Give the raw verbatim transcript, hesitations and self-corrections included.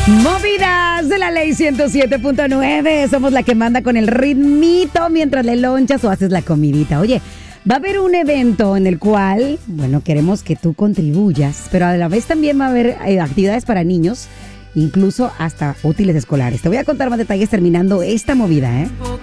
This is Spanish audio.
Movidas de la ley ciento siete punto nueve. Somos la que manda con el ritmito mientras le lonchas o haces la comidita. Oye, va a haber un evento en el cual, bueno, queremos que tú contribuyas, pero a la vez también va a haber eh, actividades para niños, incluso hasta útiles escolares. Te voy a contar más detalles terminando esta movida, ¿eh?